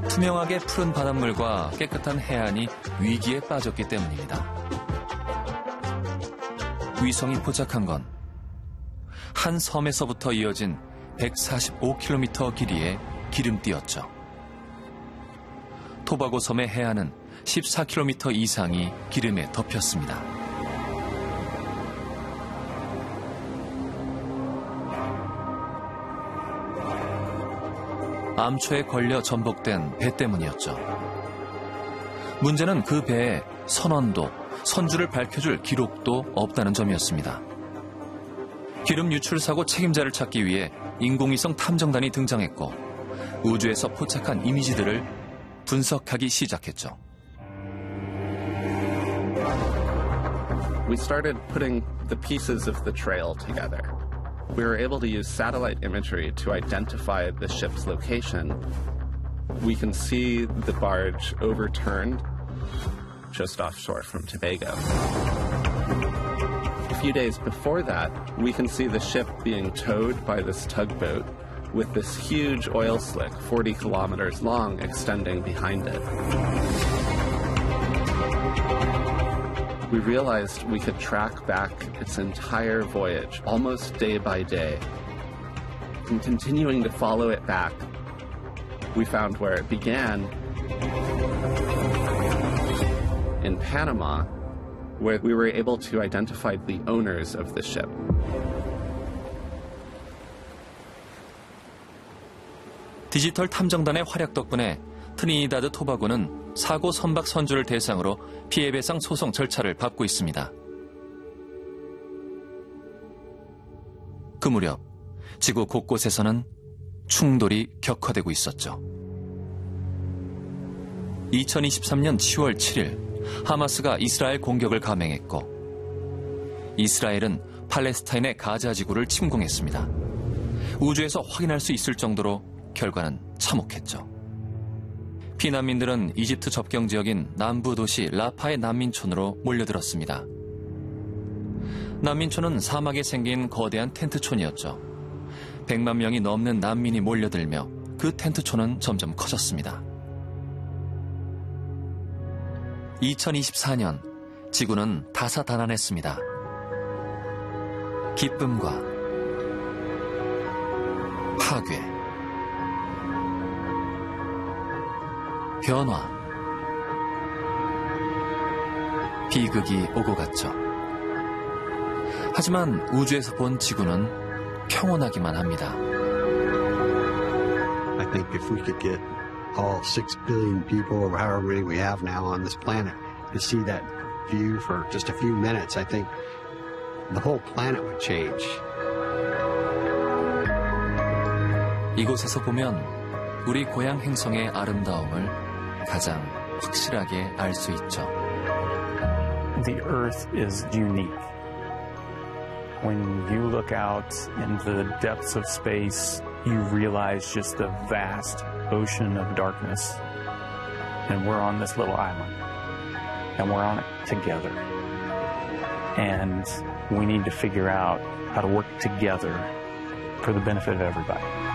투명하게 푸른 바닷물과 깨끗한 해안이 위기에 빠졌기 때문입니다. 위성이 포착한 건 한 섬에서부터 이어진 145km 길이의 기름띠였죠. 토바고 섬의 해안은 14km 이상이 기름에 덮였습니다. 암초에 걸려 전복된 배 때문이었죠. 문제는 그 배에 선원도, 선주를 밝혀줄 기록도 없다는 점이었습니다. 기름 유출 사고 책임자를 찾기 위해 인공위성 탐정단이 등장했고 우주에서 포착한 이미지들을 분석하기 시작했죠. We started putting the pieces of the trail together. We were able to use satellite imagery to identify the ship's location. We can see the barge overturned just offshore from Tobago. A few days before that, we can see the ship being towed by this tugboat with this huge oil slick, 40 kilometers long, extending behind it. We realized we could track back its entire voyage, almost day by day. And continuing to follow it back, we found where it began in Panama, where we were able to identify the owners of the ship. 디지털 탐정단의 활약 덕분에 트리니다드 토바고는 사고 선박 선주를 대상으로 피해배상 소송 절차를 밟고 있습니다. 그 무렵 지구 곳곳에서는 충돌이 격화되고 있었죠. 2023년 10월 7일 하마스가 이스라엘 공격을 감행했고 이스라엘은 팔레스타인의 가자 지구를 침공했습니다. 우주에서 확인할 수 있을 정도로 결과는 참혹했죠. 피난민들은 이집트 접경 지역인 남부 도시 라파의 난민촌으로 몰려들었습니다. 난민촌은 사막에 생긴 거대한 텐트촌이었죠. 100만 명이 넘는 난민이 몰려들며 그 텐트촌은 점점 커졌습니다. 2024년 지구는 다사다난했습니다. 기쁨과 파괴, 변화, 비극이 오고 갔죠. 하지만 우주에서 본 지구는 평온하기만 합니다. I think if we could get all 6 billion people or however many we have now on this planet to see that view for just a few minutes, I think the whole planet would change. 이곳에서 보면 우리 고향 행성의 아름다움을 가장 확실하게 알 수 있죠. The Earth is unique. When you look out into the depths of space, you realize just the vast ocean of darkness. And we're on this little island. And we're on it together. And we need to figure out how to work together for the benefit of everybody.